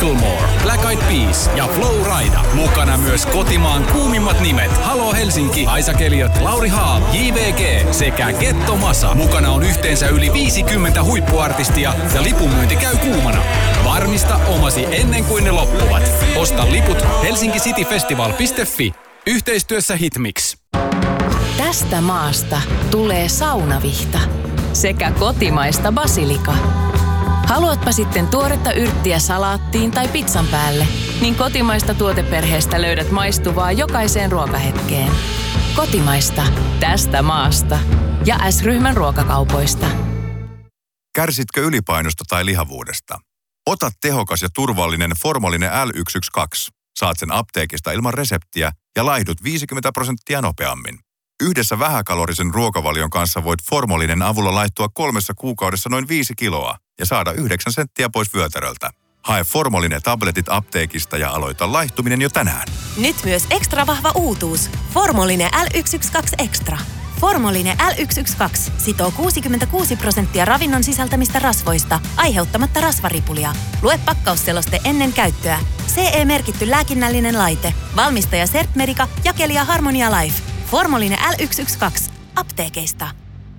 Macklemore, Black Eyed Peas ja Flow Rida. Mukana myös kotimaan kuumimmat nimet Halo Helsinki, Aisa Keliot, Lauri Haal, JVG sekä Getto Masa. Mukana on yhteensä yli 50 huippuartistia ja lipunmyynti käy kuumana. Varmista omasi ennen kuin ne loppuvat. Osta liput helsinkicityfestival.fi. Yhteistyössä Hitmix. Tästä maasta tulee saunavihta sekä kotimaista basilika. Haluatpa sitten tuoretta yrttiä salaattiin tai pizzan päälle, niin kotimaista tuoteperheestä löydät maistuvaa jokaiseen ruokahetkeen. Kotimaista tästä maasta ja S-ryhmän ruokakaupoista. Kärsitkö ylipainosta tai lihavuudesta? Ota tehokas ja turvallinen Formolinen L112. Saat sen apteekista ilman reseptiä ja laihdut 50% nopeammin. Yhdessä vähäkalorisen ruokavalion kanssa voit Formolinen avulla laihtua 3 kuukaudessa noin 5 kiloa ja saada 9 senttiä pois vyötäröltä. Hae Formolinen tabletit apteekista ja aloita laihtuminen jo tänään. Nyt myös ekstra vahva uutuus. Formolinen L112 Extra. Formolinen L112 sitoo 66% ravinnon sisältämistä rasvoista, aiheuttamatta rasvaripulia. Lue pakkausseloste ennen käyttöä. CE-merkitty lääkinnällinen laite. Valmistaja Sertmedica, jakelija Harmonia Life. Formolinen L112. Apteekeista.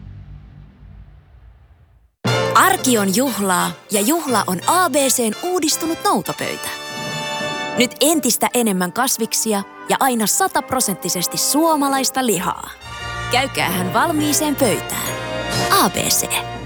Arki on juhlaa ja juhla on ABC:n uudistunut noutopöytä. Nyt entistä enemmän kasviksia ja aina 100% suomalaista lihaa. Käykäähän valmiiseen pöytään. ABC.